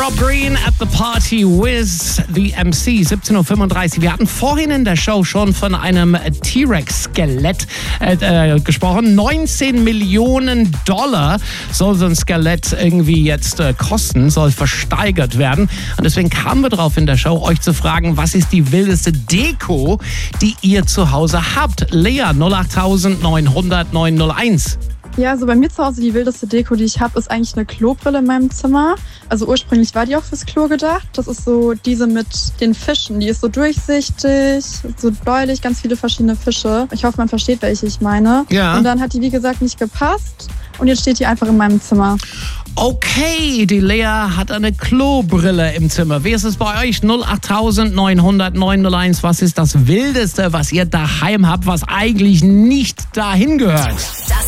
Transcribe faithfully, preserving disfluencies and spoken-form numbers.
Rob Green at the Party with the M C, siebzehn Uhr fünfunddreißig. Wir hatten vorhin in der Show schon von einem T-Rex-Skelett äh, äh, gesprochen. neunzehn Millionen Dollar soll so ein Skelett irgendwie jetzt äh, kosten, soll versteigert werden. Und deswegen kamen wir drauf in der Show, euch zu fragen, was ist die wildeste Deko, die ihr zu Hause habt? Lea, null acht neun hundert neun null eins. Ja, also bei mir zu Hause die wildeste Deko, die ich habe, ist eigentlich eine Klobrille in meinem Zimmer. Also ursprünglich war die auch fürs Klo gedacht. Das ist so diese mit den Fischen. Die ist so durchsichtig, so bläulich, ganz viele verschiedene Fische. Ich hoffe, man versteht, welche ich meine. Ja. Und dann hat die, wie gesagt, nicht gepasst. Und jetzt steht die einfach in meinem Zimmer. Okay, die Lea hat eine Klobrille im Zimmer. Wie ist es bei euch? null acht neun hundert neun null eins. Was ist das Wildeste, was ihr daheim habt, was eigentlich nicht dahin gehört?